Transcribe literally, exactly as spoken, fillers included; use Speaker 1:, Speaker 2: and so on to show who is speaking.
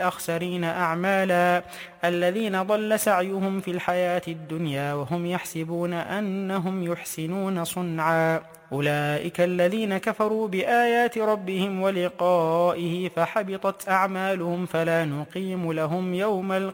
Speaker 1: الأخسرين أعمالا الذين ضل سعيهم في الحياة الدنيا وهم يحسبون أنهم يحسنون صنعا أولئك الذين كفروا بآيات ربهم ولقائه فحبطت أعمالهم فلا نقيم لهم يوم القيامة